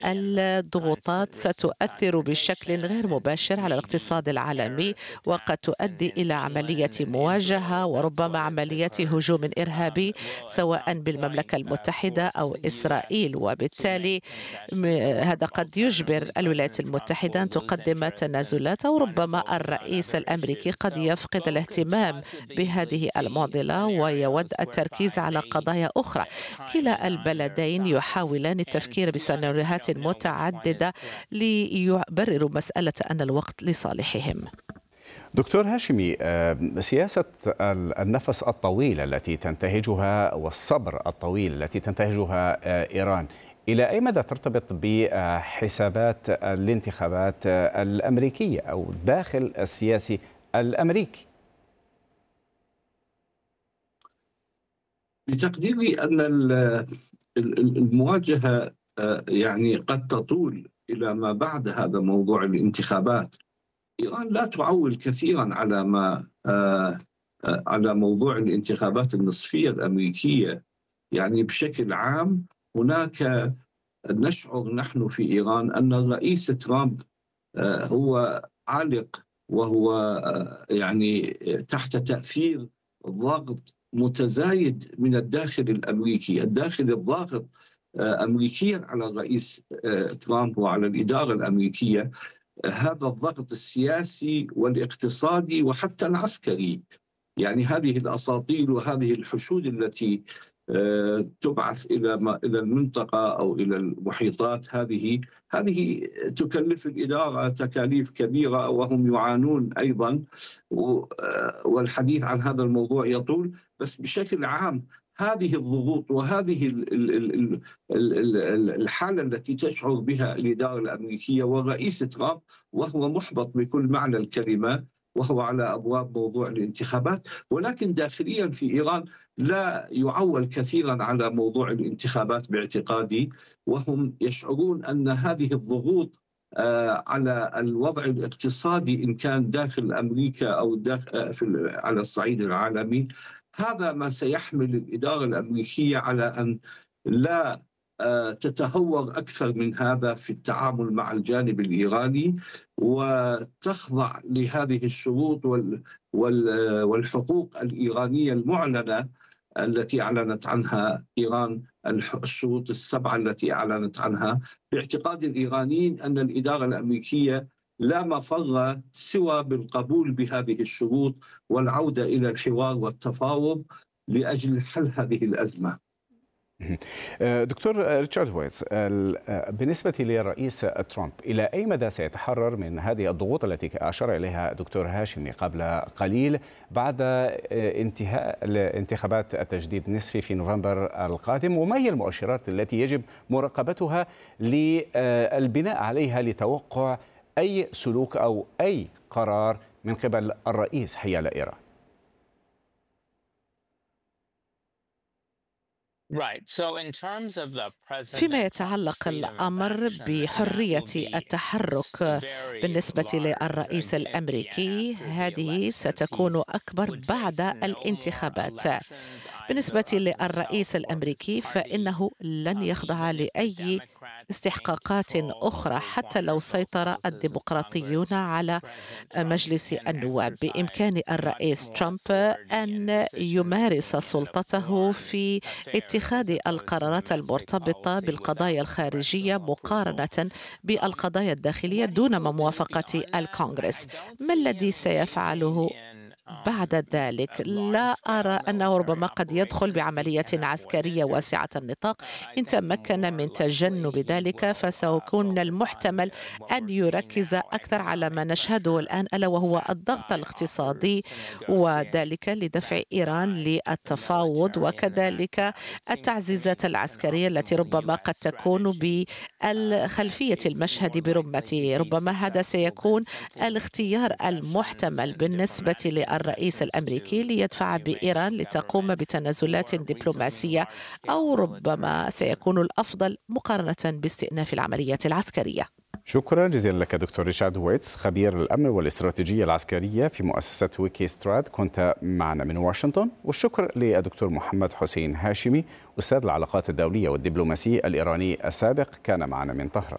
الضغوطات ستؤثر بشكل غير مباشر على الاقتصاد العالمي، وقد تؤدي إلى عملية مواجهة وربما عملية هجوم إرهابي سواء بالمملكة المتحدة أو إسرائيل. وبالتالي هذا قد يجبر الولايات المتحدة أن تقدم تنازلات، أو ربما الرئيس الأمريكي قد يفقد الاهتمام بهذه المعضلة ويود التركيز على قضايا أخرى. كلا البلدين يحاولان التفكير بسيناريوهات متعددة ليبرروا مسألة أن الوقت لصالحهم. دكتور هاشمي، سياسة النفس الطويل التي تنتهجها والصبر الطويل التي تنتهجها إيران إلى أي مدى ترتبط بحسابات الانتخابات الأمريكية أو الداخل السياسي الأمريكي؟ بتقديري أن المواجهة يعني قد تطول إلى ما بعد هذا موضوع الانتخابات. إيران لا تعول كثيرا على ما على موضوع الانتخابات النصفية الأمريكية. يعني بشكل عام هناك نشعر نحن في إيران أن الرئيس ترامب هو عالق، وهو يعني تحت تأثير ضغط متزايد من الداخل الأمريكي. الداخل الضاغط أمريكيا على الرئيس ترامب وعلى الإدارة الأمريكية، هذا الضغط السياسي والاقتصادي وحتى العسكري. يعني هذه الأساطيل وهذه الحشود التي تبعث إلى المنطقة أو إلى المحيطات، هذه تكلف الإدارة تكاليف كبيرة، وهم يعانون أيضا. والحديث عن هذا الموضوع يطول، بس بشكل عام هذه الضغوط وهذه الحالة التي تشعر بها الإدارة الأمريكية والرئيس ترامب، وهو محبط بكل معنى الكلمة، وهو على أبواب موضوع الانتخابات. ولكن داخليا في إيران لا يعول كثيرا على موضوع الانتخابات باعتقادي، وهم يشعرون أن هذه الضغوط على الوضع الاقتصادي إن كان داخل أمريكا أو على الصعيد العالمي، هذا ما سيحمل الإدارة الأمريكية على أن لا تتهور أكثر من هذا في التعامل مع الجانب الإيراني، وتخضع لهذه الشروط والحقوق الإيرانية المعلنة التي أعلنت عنها إيران، الشروط السبعة التي أعلنت عنها. باعتقاد الإيرانيين أن الإدارة الأمريكية لا مفر سوى بالقبول بهذه الشروط والعودة إلى الحوار والتفاوض لأجل حل هذه الأزمة. دكتور ريتشارد هويتس، بالنسبة للرئيس ترامب إلى أي مدى سيتحرر من هذه الضغوط التي أشار إليها دكتور هاشمي قبل قليل بعد انتهاء انتخابات التجديد النصفي في نوفمبر القادم؟ وما هي المؤشرات التي يجب مراقبتها للبناء عليها لتوقع أي سلوك أو أي قرار من قبل الرئيس حيال إيران؟ فيما يتعلق الأمر بحرية التحرك بالنسبة للرئيس الأمريكي، هذه ستكون أكبر بعد الانتخابات. بالنسبة للرئيس الأمريكي فإنه لن يخضع لأي استحقاقات أخرى حتى لو سيطر الديمقراطيون على مجلس النواب. بإمكان الرئيس ترامب أن يمارس سلطته في اتخاذ القرارات المرتبطة بالقضايا الخارجية مقارنة بالقضايا الداخلية دون موافقة الكونغرس. ما الذي سيفعله بعد ذلك؟ لا أرى أنه ربما قد يدخل بعملية عسكرية واسعة النطاق. إن تمكن من تجنب ذلك فسيكون من المحتمل أن يركز أكثر على ما نشهده الآن، ألا وهو الضغط الاقتصادي، وذلك لدفع إيران للتفاوض، وكذلك التعزيزات العسكرية التي ربما قد تكون بالخلفية المشهد برمته. ربما هذا سيكون الاختيار المحتمل بالنسبة للرئيس الأمريكي ليدفع بإيران لتقوم بتنازلات دبلوماسية، أو ربما سيكون الأفضل مقارنة باستئناف العمليات العسكرية. شكرا جزيلا لك دكتور ريتشارد هويتس، خبير الأمن والاستراتيجية العسكرية في مؤسسة ويكيستراد، كنت معنا من واشنطن. والشكر للدكتور محمد حسين هاشمي، أستاذ العلاقات الدولية والدبلوماسية الإيراني السابق، كان معنا من طهران.